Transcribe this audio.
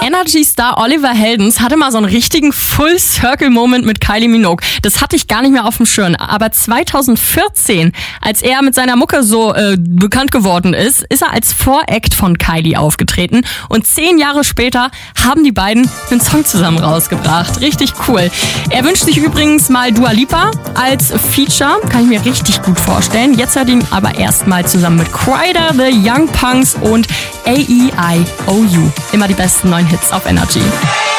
Energy-Star Oliver Heldens hatte mal so einen richtigen Full-Circle-Moment mit Kylie Minogue. Das hatte ich gar nicht mehr auf dem Schirm. Aber 2014, als er mit seiner Mucke so bekannt geworden ist, ist er als Voract von Kylie aufgetreten. Und 10 Jahre später haben die beiden einen Song zusammen rausgebracht. Richtig cool. Er wünscht sich übrigens mal Dua Lipa als Feature. Kann ich mir richtig gut vorstellen. Jetzt hört ihn aber erstmal zusammen mit Kryder, The Young Punks und AEIOU. Immer die besten neuen Hits auf Energy.